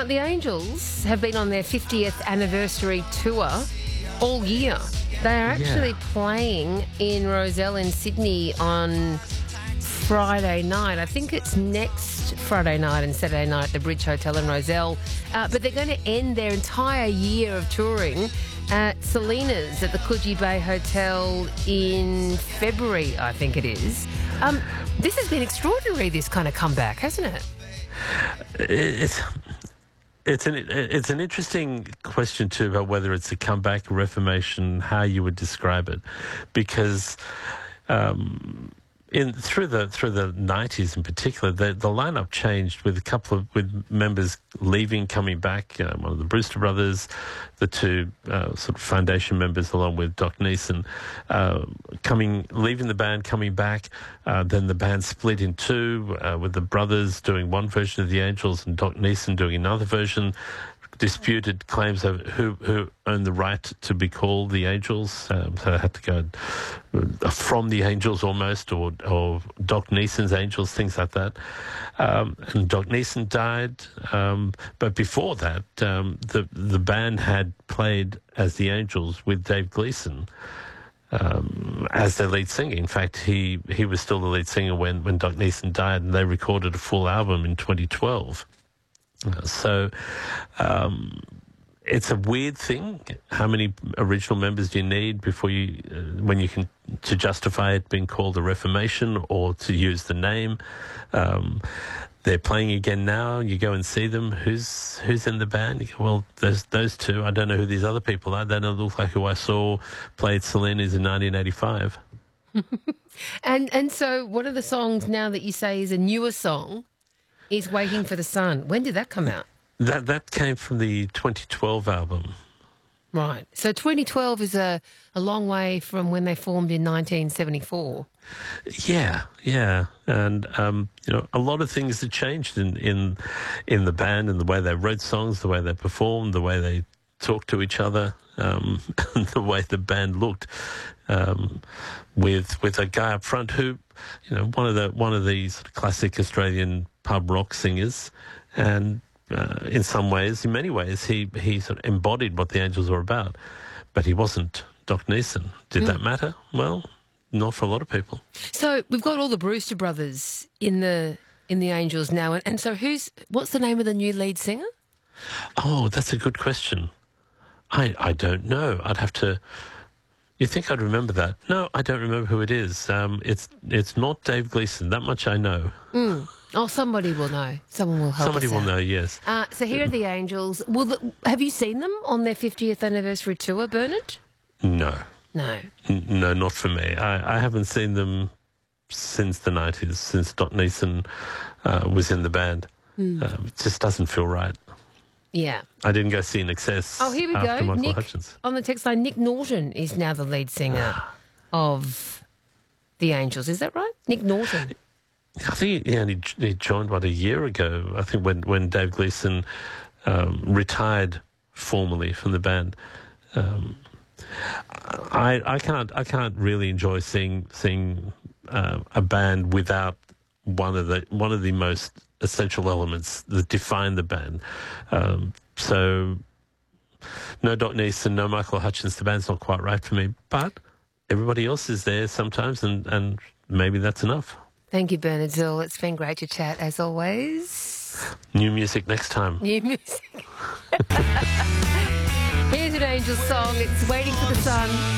Now, the Angels have been on their 50th anniversary tour all year. They are actually playing in Rozelle in Sydney on Friday night. I think it's next Friday night and Saturday night at the Bridge Hotel in Rozelle. But they're going to end their entire year of touring at Selena's at the Coogee Bay Hotel in February, I think it is. This has been extraordinary, this kind of comeback, hasn't it? It's an interesting question too about whether it's a comeback, a reformation, how you would describe it, because through the 90s in particular, the lineup changed with with members leaving, coming back. One of the Brewster brothers, the two sort of foundation members, along with Doc Neeson, leaving the band, coming back. Then the band split in two, with the brothers doing one version of the Angels and Doc Neeson doing another version. Disputed claims of who owned the right to be called the Angels, so they had to go from the Angels almost, or Doc Neeson's Angels, things like that. And Doc Neeson died, but before that, the band had played as the Angels with Dave Gleason as their lead singer. In fact, he was still the lead singer when Doc Neeson died, and they recorded a full album in 2012. So it's a weird thing. How many original members do you need before to justify it being called a reformation or to use the name? They're playing again now. You go and see them. Who's in the band? You go, well, there's those two. I don't know who these other people are. They don't look like who I saw play at Selena's in 1985. And so one of the songs now that you say is a newer song is Waiting for the Sun. When did that come out? That came from the 2012 album. Right. So 2012 is a long way from when they formed in 1974. Yeah. And, a lot of things have changed in the band, and the way they wrote songs, the way they performed, the way they talked to each other, and the way the band looked, with a guy up front who, one of these classic Australian pub rock singers, and in many ways, he sort of embodied what the Angels were about, but he wasn't Doc Neeson. Did that matter? Well, not for a lot of people. So we've got all the Brewster brothers in the Angels now, and so what's the name of the new lead singer? Oh, that's a good question. I don't know. I'd have to. You think I'd remember that? No, I don't remember who it is. It's not Dave Gleason. That much I know. Oh, somebody will know. Someone will help us Somebody will out. know, yes. So here are the Angels. Have you seen them on their 50th anniversary tour, Bernard? No. No. No, not for me. I haven't seen them since the 90s, since Doc Neeson was in the band. It just doesn't feel right. Yeah. I didn't go see INXS. Oh, here we after go. Michael Nick, Hutchins. on the text line, Nick Norton is now the lead singer of the Angels. Is that right? Nick Norton. I think he joined, a year ago, I think, when Dave Gleason retired formally from the band. I can't really enjoy seeing a band without one of the most essential elements that define the band. So no Doc Neeson, no Michael Hutchins. The band's not quite right for me, but everybody else is there sometimes, and maybe that's enough. Thank you, Bernard Zill. It's been great to chat, as always. New music next time. New music. Here's an Angels song. It's Waiting for the Sun.